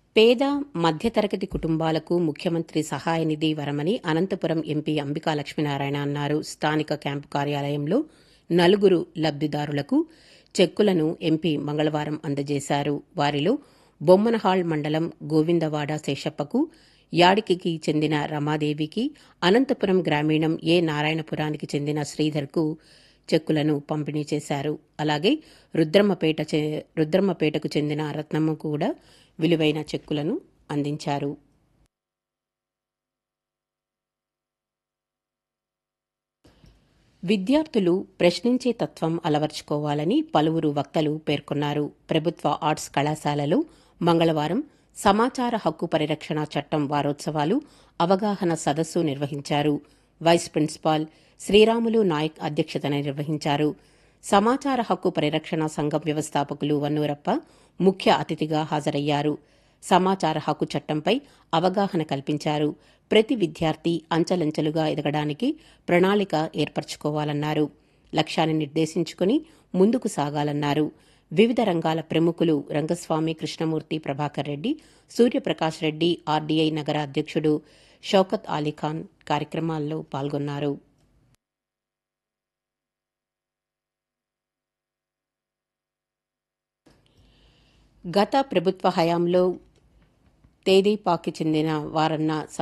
పేద మధ్యతరగతి కుటుంబాలకు ముఖ్యమంత్రి సహాయ నిధి వరమని అనంతపురం ఎంపీ అంబికా లక్ష్మీనారాయణ అన్నారు. స్థానిక క్యాంపు కార్యాలయంలో 4 లబ్దిదారులకు చెక్కులను ఎంపీ మంగళవారం అందజేశారు. వారిలో బొమ్మనహాళ్ మండలం గోవిందవాడ శేషప్పకు, యాడికికి చెందిన రమాదేవికి, అనంతపురం గ్రామీణం ఏ నారాయణపురానికి చెందిన శ్రీధర్కు చెక్కులను పంపిణీ చేశారు. అలాగే రుద్రమ్మపేటకు చెందిన రత్నమ్మ కూడా విలువైన చెక్కులను అందించారు. విద్యార్థులు ప్రశ్నించే తత్వం అలవర్చుకోవాలని పలువురు వక్తలు పేర్కొన్నారు. ప్రభుత్వ ఆర్ట్స్ కళాశాలలో మంగళవారం సమాచార హక్కు పరిరక్షణ చట్టం వారోత్సవాలు, అవగాహన సదస్సు నిర్వహించారు. వైస్ ప్రిన్సిపాల్ శ్రీరాములు నాయక్ అధ్యక్షతన నిర్వహించారు. సమాచార హక్కు పరిరక్షణ సంఘం వ్యవస్థాపకులు వన్నూరప్ప ముఖ్య అతిథిగా హాజరయ్యారు. సమాచార హక్కు చట్టంపై అవగాహన కల్పించారు. ప్రతి విద్యార్థి అంచెలంచెలుగా ఎదగడానికి ప్రణాళిక ఏర్పరచుకోవాలన్నారు. లక్ష్యాన్ని నిర్దేశించుకుని ముందుకు సాగాలన్నారు. వివిధ రంగాల ప్రముఖులు రంగస్వామి కృష్ణమూర్తి, ప్రభాకర్ రెడ్డి, సూర్యప్రకాష్ రెడ్డి, ఆర్డీఐ నగర అధ్యక్షుడు షౌకత్ అలీఖాన్ కార్యక్రమాల్లో పాల్గొన్నారు. గత ప్రభుత్వ హయాంలో తేదీపాకి చెందిన వారన్న